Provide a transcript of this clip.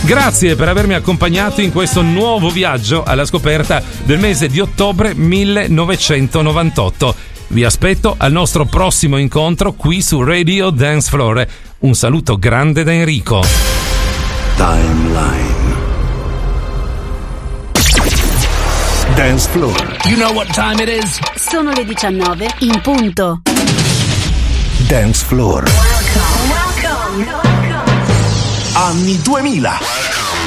Grazie per avermi accompagnato in questo nuovo viaggio alla scoperta del mese di ottobre 1998. Vi aspetto al nostro prossimo incontro qui su Radio Dance Floor. Un saluto grande da Enrico. Timeline Dance Floor. You know what time it is? Sono le 19 in punto. Dance Floor. Welcome. Anni 2000.